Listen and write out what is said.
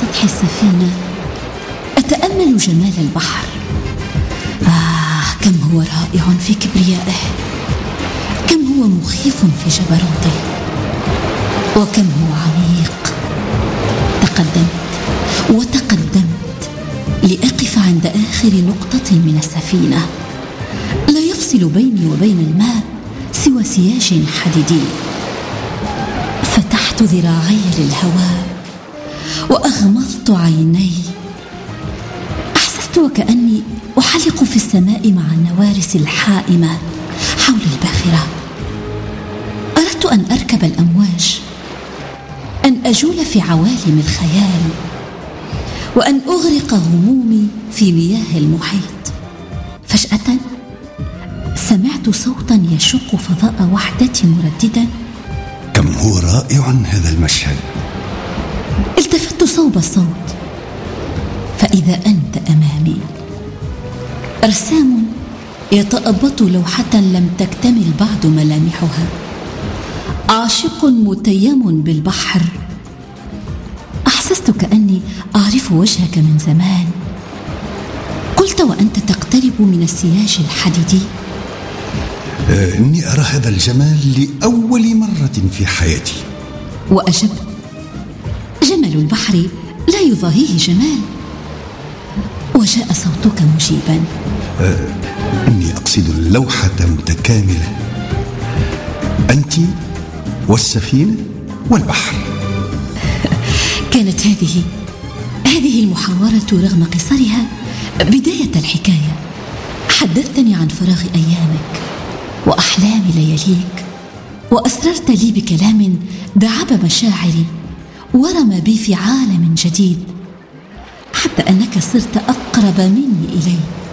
سطح السفينة أتأمل جمال البحر. كم هو رائع في كبريائه، كم هو مخيف في جبروته، وكم هو عميق. تقدمت وتقدمت لأقف عند آخر نقطة من السفينة. لا يفصل بيني وبين الماء سوى سياج حديدي. فتحت ذراعي للهواء وأغمضت عيني. أحسست وكأني أحلق في السماء مع النوارس الحائمة حول الباخرة. أردت أن أركب الأمواج، أن أجول في عوالم الخيال، وأن أغرق همومي في مياه المحيط. فجأة سمعت صوتا يشق فضاء وحدتي مرددا: كم هو رائع هذا المشهد. التفت صوب الصوت فإذا أنت أمامي، رسام يتأبط لوحة لم تكتمل بعد ملامحها، عاشق متيم بالبحر. أحسست كأني أعرف وجهك من زمان. قلت وأنت تقترب من السياج الحديدي: إني أرى هذا الجمال لأول مرة في حياتي. وأجبت: جمال البحر لا يضاهيه جمال. وجاء صوتك مجيبا: إني أقصد اللوحة متكاملة، أنت والسفينة والبحر. كانت هذه المحاورة رغم قصرها بداية الحكاية. حدثتني عن فراغ أيامك وأحلام لياليك، وأسررت لي بكلام دعب مشاعري ورمى بي في عالم جديد، حتى أنك صرت أقرب مني إلي.